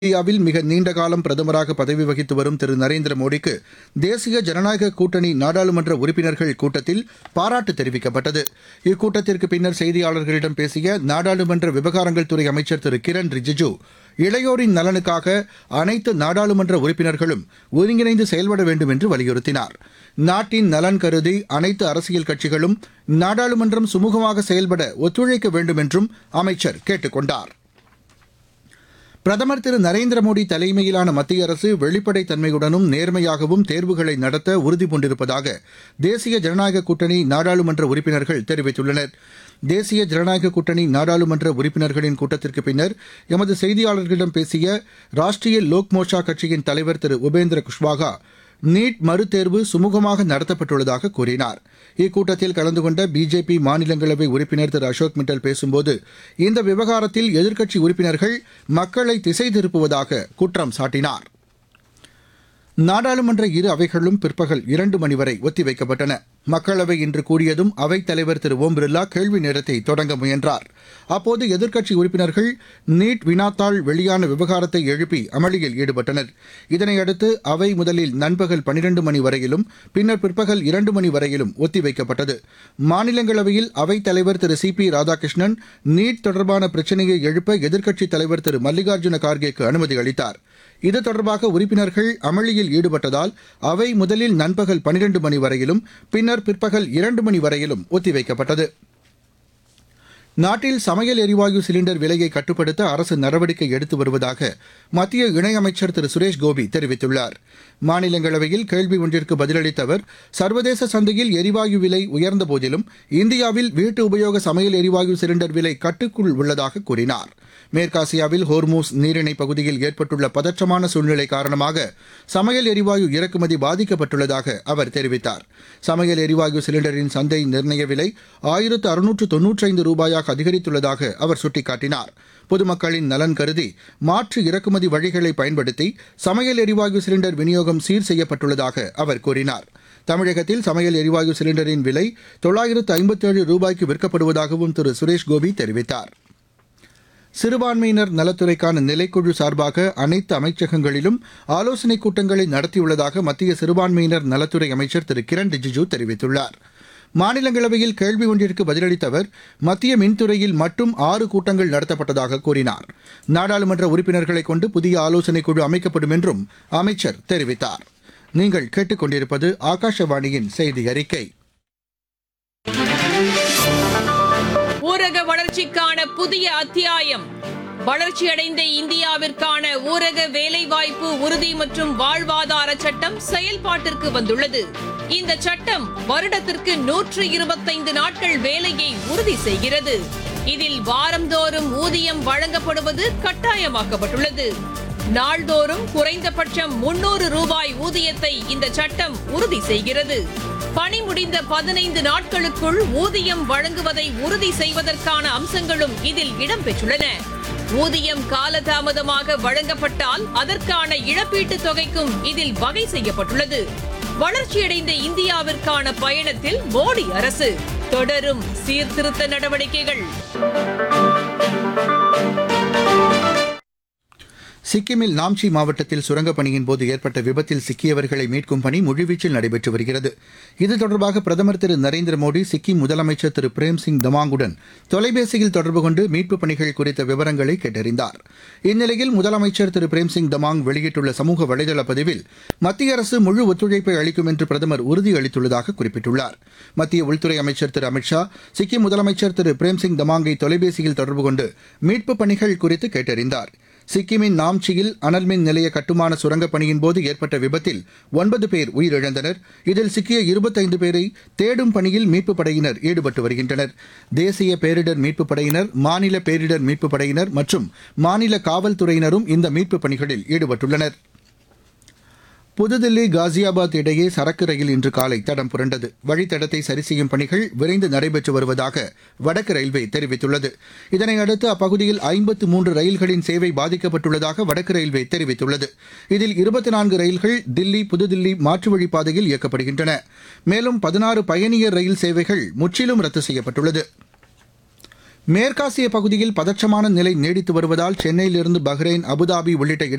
இந்தியாவில் மிக நீண்ட காலம் பிரதமராக பதவி வகித்து வரும் திரு நரேந்திர மோடிக்கு தேசிய ஜனநாயக கூட்டணி நாடாளுமன்ற உறுப்பினர்கள் கூட்டத்தில் பாராட்டு தெரிவிக்கப்பட்டது. இக்கூட்டத்திற்கு பின்னர் செய்தியாளர்களிடம் பேசிய நாடாளுமன்ற விவகாரங்கள் துறை அமைச்சர் திரு கிரண் ரிஜிஜூ, இளையோரின் நலனுக்காக அனைத்து நாடாளுமன்ற உறுப்பினர்களும் ஒருங்கிணைந்து செயல்பட வேண்டும் என்று வலியுறுத்தினார். நாட்டின் நலன் கருதி அனைத்து அரசியல் கட்சிகளும் நாடாளுமன்றம் சுமூகமாக செயல்பட ஒத்துழைக்க வேண்டும் என்றும் அமைச்சர் கேட்டுக் கொண்டார். பிரதமர் திரு நரேந்திர மோடி தலைமையிலான மத்திய அரசு வெளிப்படைத் தன்மையுடனும் நேர்மையாகவும் தேர்வுகளை நடத்த உறுதிபூண்டிருப்பதாக தேசிய ஜனநாயக கூட்டணி நாடாளுமன்ற உறுப்பினர்கள் தெரிவித்துள்ளனர். தேசிய ஜனநாயக கூட்டணி நாடாளுமன்ற உறுப்பினர்களின் கூட்டத்திற்கு பின்னர் எமது செய்தியாளர்களிடம் பேசிய ராஷ்டிரிய லோக் மோர்ச்சா கட்சியின் தலைவர் திரு உபேந்திர குஷ்வாகா, நீட் மறுதேர்வு சுமூகமாக நடத்தப்பட்டுள்ளதாக கூறினார். இக்கூட்டத்தில் கலந்து கொண்ட பிஜேபி மாநிலங்களவை உறுப்பினர் திரு அசோக் மிட்டல் பேசும்போது, இந்த விவகாரத்தில் எதிர்க்கட்சி உறுப்பினர்கள் மக்களை திசை திருப்புவதாக குற்றம் சாட்டினார். நாடாளுமன்ற இரு அவைகளும் பிற்பகல் 2 மணி வரை ஒத்திவைக்கப்பட்டன. மக்களவை இன்று கூடியதும் அவைத் தலைவர் திரு ஓம் பிர்லா கேள்வி நேரத்தை தொடங்க முயன்றார். அப்போது எதிர்க்கட்சி உறுப்பினர்கள் நீட் வினாத்தாள் வெளியான விவகாரத்தை எழுப்பி அமளியில் ஈடுபட்டனர். இதனையடுத்து அவை முதலில் நண்பகல் 12 மணி வரையிலும் பின்னர் பிற்பகல் 2 மணி வரையிலும் ஒத்திவைக்கப்பட்டது. மாநிலங்களவையில் அவைத் தலைவர் திரு சி பி ராதாகிருஷ்ணன் நீட் தொடர்பான பிரச்சினையை எழுப்ப எதிர்க்கட்சித் தலைவர் திரு மல்லிகார்ஜுன கார்கேக்கு அனுமதி அளித்தார். இது தொடர்பாக உறுப்பினர்கள் அமளியில் ஈடுபட்டதால் அவை முதலில் நண்பகல் 12 மணி வரையிலும் பின்னர் பிற்பகல் 2 மணி வரையிலும் ஒத்திவைக்கப்பட்டது. நாட்டில் சமையல் எரிவாயு சிலிண்டர் விலையை கட்டுப்படுத்த அரசு நடவடிக்கை எடுத்து வருவதாக மத்திய இணையமைச்சர் திரு சுரேஷ் கோபி தெரிவித்துள்ளார். மாநிலங்களவையில் கேள்வி ஒன்றிற்கு பதிலளித்த அவர், சர்வதேச சந்தையில் எரிவாயு விலை உயர்ந்த போதிலும் இந்தியாவில் வீட்டு உபயோக சமையல் எரிவாயு சிலிண்டர் விலை கட்டுக்குள் உள்ளதாக கூறினார். மேற்காசியாவில் ஹோர்மூஸ் நீரிணை பகுதியில் ஏற்பட்டுள்ள பதற்றமான சூழ்நிலை காரணமாக சமையல் எரிவாயு இறக்குமதி பாதிக்கப்பட்டுள்ளதாக அவர் தெரிவித்தார். சமையல் எரிவாயு சிலிண்டரின் சந்தை நிர்ணய விலை 1695 ரூபாயாக அதிகரித்துள்ளதாக அவர் சுட்டிக்காட்டினார். பொதுமக்களின் நலன் கருதி மாற்று இறக்குமதி வழிகளை பயன்படுத்தி சமையல் எரிவாயு சிலிண்டர் விநியோகம் சீர் செய்யப்பட்டுள்ளதாக அவர் கூறினார். தமிழகத்தில் சமையல் எரிவாயு சிலிண்டரின் விலை 957 ரூபாய்க்கு விற்கப்படுவதாகவும் திரு சுரேஷ் கோபி தெரிவித்தார். சிறுபான்மையினர் நலத்துறைக்கான நிலைக்குழு சார்பாக அனைத்து அமைச்சகங்களிலும் ஆலோசனைக் கூட்டங்களை நடத்தியுள்ளதாக மத்திய சிறுபான்மையினர் நலத்துறை அமைச்சர் திரு கிரண் ரிஜிஜூ தெரிவித்துள்ளார். மாநிலங்களவையில் கேள்வி ஒன்றிற்கு பதிலளித்த அவர், மத்திய மின்துறையில் மட்டும் 6 கூட்டங்கள் நடத்தப்பட்டதாக கூறினார். நாடாளுமன்ற உறுப்பினர்களை கொண்டு புதிய ஆலோசனைக் குழு அமைக்கப்படும் என்றும் அமைச்சர் தெரிவித்தார். நீங்கள் கேட்டுக் கொண்டிருப்பது ஆகாஷவாணியின் செய்தி அறிக்கை. ஊரக வளர்ச்சிக்கான புதிய அத்தியாயம். வளர்ச்சியடைந்த இந்தியாவிற்கான ஊரக வேலைவாய்ப்பு உறுதி மற்றும் வாழ்வாதார சட்டம் செயல்பாட்டிற்கு வந்துள்ளது. இந்த சட்டம் வருடத்திற்கு 125 நாட்கள் வேலையை உறுதி செய்கிறது. இதில் வாரந்தோறும் ஊதியம் வழங்கப்படுவது கட்டாயமாக்கப்பட்டுள்ளது. நாள்தோறும் குறைந்தபட்சம் 300 ரூபாய் ஊதியத்தை இந்த சட்டம் உறுதி செய்கிறது. பணி முடிந்த 15 நாட்களுக்குள் ஊதியம் வழங்குவதை உறுதி செய்வதற்கான அம்சங்களும் இதில் இடம்பெற்றுள்ளன. ஊதியம் காலதாமதமாக வழங்கப்பட்டால் அதற்கான இழப்பீட்டுத் தொகைக்கும் இதில் வகை செய்யப்பட்டுள்ளது. வளர்ச்சியடைந்த இந்தியாவிற்கான பயணத்தில் மோடி அரசு தொடரும் சீர்திருத்த நடவடிக்கைகள். சிக்கிமில் நாம்சி மாவட்டத்தில் சுரங்கப் பணியின் போது ஏற்பட்ட விபத்தில் சிக்கியவர்களை மீட்கும் பணி முழுவீச்சில் நடைபெற்று வருகிறது. இது தொடர்பாக பிரதமர் திரு நரேந்திர மோடி சிக்கிம் முதலமைச்சர் திரு பிரேம்சிங் தமாங்குடன் தொலைபேசியில் தொடர்பு கொண்டு மீட்புப் பணிகள் குறித்த விவரங்களை கேட்டறிந்தார். இந்நிலையில் முதலமைச்சர் திரு பிரேம்சிங் தமாங் வெளியிட்டுள்ள சமூக வலைதள பதிவில், மத்திய அரசு முழு ஒத்துழைப்பை அளிக்கும் என்று பிரதமர் உறுதியளித்துள்ளதாக குறிப்பிட்டுள்ளார். மத்திய உள்துறை அமைச்சர் திரு அமித்ஷா சிக்கிம் முதலமைச்சர் திரு பிரேம்சிங் தமாங்கை தொலைபேசியில் தொடர்பு கொண்டு மீட்புப் பணிகள் குறித்து கேட்டறிந்தார். சிக்கிமின் நாம்சியில் அனல்மின் நிலைய கட்டுமான சுரங்கப் பணியின் போது ஏற்பட்ட விபத்தில் 9 பேர் உயிரிழந்தனர். இதில் சிக்கிய 25 பேரை தேடும் பணியில் மீட்புப் படையினர் ஈடுபட்டு வருகின்றனர். தேசிய பேரிடர் மீட்புப் படையினர், மாநில பேரிடர் மீட்புப் படையினர் மற்றும் மாநில காவல்துறையினரும் இந்த மீட்புப் பணிகளில் ஈடுபட்டுள்ளனர். புதுதில்லி காசியாபாத் இடையே சரக்கு ரயில் இன்று காலை தடம் புரண்டது. வழித்தடத்தை சரி செய்யும் பணிகள் விரைந்து நடைபெற்று வருவதாக வடக்கு ரயில்வே தெரிவித்துள்ளது. இதனையடுத்து அப்பகுதியில் 53 ரயில்களின் சேவை பாதிக்கப்பட்டுள்ளதாக வடக்கு ரயில்வே தெரிவித்துள்ளது. இதில் 24 ரயில்கள் தில்லி புதுதில்லி மாற்று வழிப்பாதையில் இயக்கப்படுகின்றன. மேலும் 16 பயணியர் ரயில் சேவைகள் முற்றிலும் ரத்து செய்யப்பட்டுள்ளது. மேற்காசிய பகுதியில் பதற்றமான நிலை நீடித்து வருவதால் சென்னையிலிருந்து பஹ்ரைன், அபுதாபி உள்ளிட்ட